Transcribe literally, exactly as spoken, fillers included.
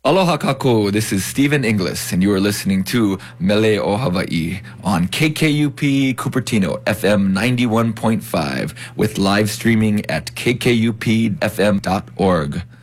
Aloha kako, this is Stephen Inglis, and you are listening to Mele o Hawaii on K K U P Cupertino F M ninety-one point five with live streaming at k k u p f m dot org.